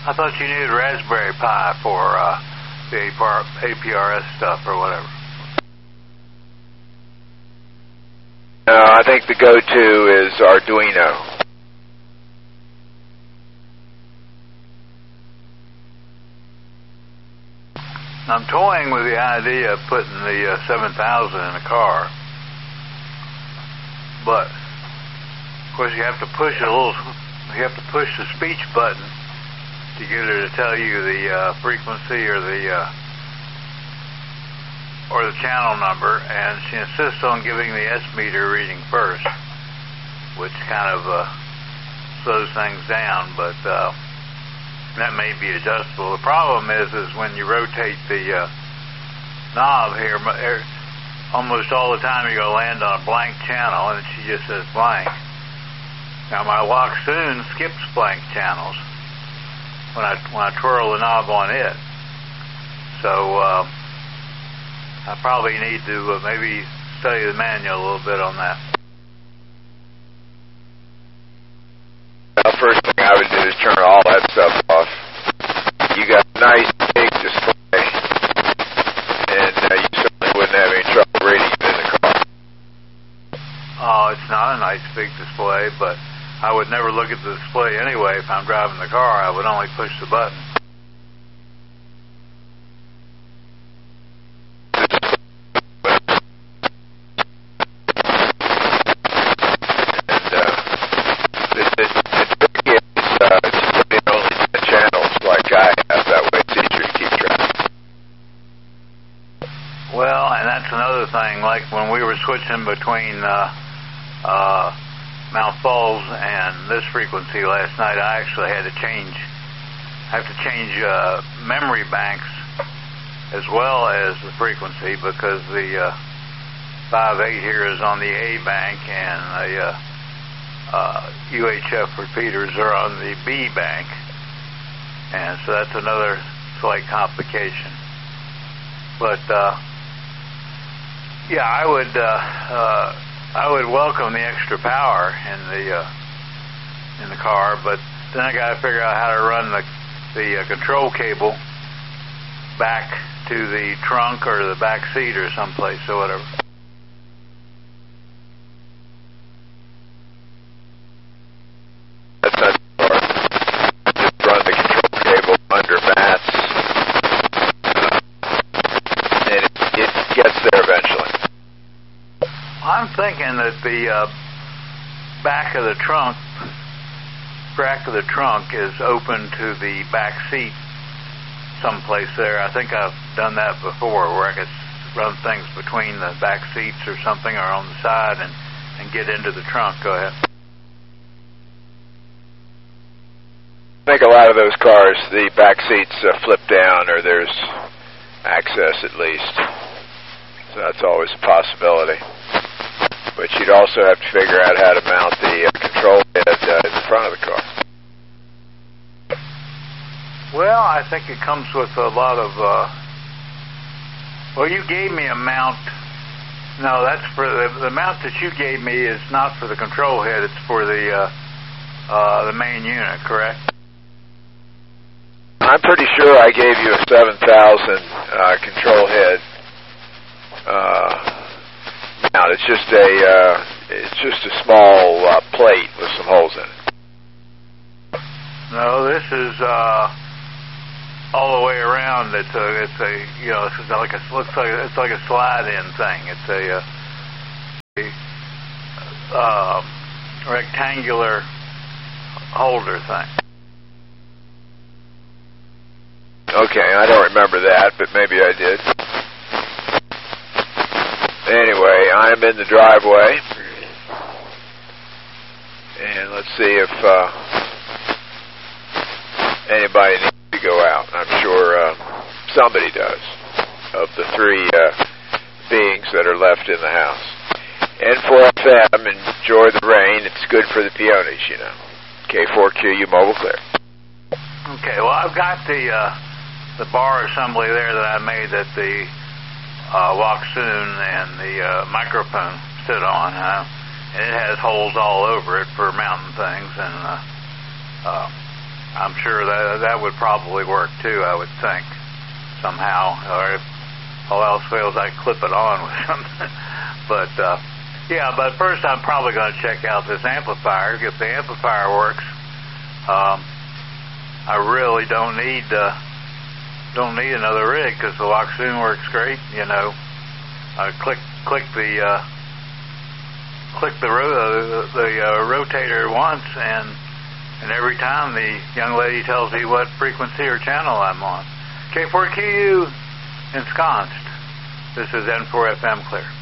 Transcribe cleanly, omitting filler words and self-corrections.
I thought you needed Raspberry Pi for the APRS stuff or whatever. No, I think the go-to is Arduino. I'm toying with the idea of putting the 7000 in a car, but of course you have to push the speech button to get her to tell you the frequency or the channel number, and she insists on giving the S meter reading first, which kind of slows things down, but that may be adjustable. The problem is when you rotate the knob here, almost all the time you're going to land on a blank channel, and she just says blank. Now my Loxoon skips blank channels when I twirl the knob on it. So I probably need to maybe study the manual a little bit on that. Well, first thing I would do is turn all that stuff off. You got a nice big display, and you certainly wouldn't have any trouble reading it in the car. Oh, it's not a nice big display, but I would never look at the display anyway. If I'm driving the car, I would only push the button. Another thing, like when we were switching between Mount Falls and this frequency last night, I actually had to change memory banks as well as the frequency, because the 5.8 here is on the A bank and the UHF repeaters are on the B bank, and so that's another slight complication. But yeah, I would welcome the extra power in the car, but then I got to figure out how to run the control cable back to the trunk or the back seat or someplace or whatever. That's not hard. Just run the control cable under mats, and it gets there eventually. I'm thinking that the back of the trunk is open to the back seat someplace there. I think I've done that before, where I could run things between the back seats or something, or on the side, and get into the trunk. Go ahead. I think a lot of those cars, the back seats flip down, or there's access at least. So that's always a possibility. But you'd also have to figure out how to mount the control head in the front of the car. Well, I think it comes with a lot of... well, you gave me a mount. No, that's for the mount that you gave me is not for the control head. It's for the main unit, correct? I'm pretty sure I gave you a 7000 control head mount. It's just a small plate with some holes in it. No, this is all the way around. It's like a slide-in thing. It's a rectangular holder thing. Okay, I don't remember that, but maybe I did. Anyway, I'm in the driveway, and let's see if anybody needs to go out. I'm sure somebody does, of the three beings that are left in the house. N4FM, enjoy the rain. It's good for the peonies, you know. K4QU Mobile Clear. Okay, well, I've got the bar assembly there that I made that the Loxoon and the microphone sit on, and it has holes all over it for mounting things, and I'm sure that would probably work too, I would think, somehow. Or if all else fails, I clip it on with something. But, but first I'm probably going to check out this amplifier. If the amplifier works, I really don't need another rig, because the Loxoon works great. You know, I click the rotator once, and every time the young lady tells me what frequency or channel I'm on. K4QU ensconced. This is N4FM Clear.